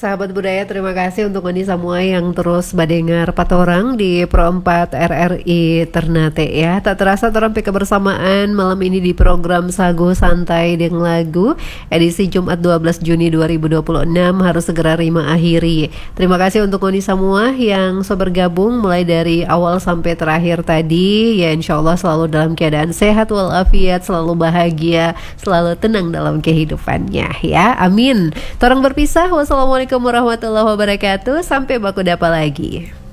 Sahabat budaya, terima kasih untuk Uni semua yang terus badengar patorang di Pro 4 RRI Ternate ya. Tak terasa terampi kebersamaan malam ini di program Sagu Santai dengan Lagu edisi Jumat 12 Juni 2026 harus segera Rima akhiri. Terima kasih untuk Uni semua yang bergabung mulai dari awal sampai terakhir tadi. Ya insya Allah selalu dalam keadaan sehat walafiat, selalu bahagia, selalu tenang dalam kehidupannya ya. Amin. Torang berpisah. Wassalamualaikum warahmatullahi wabarakatuh. Sampai baku dapa lagi.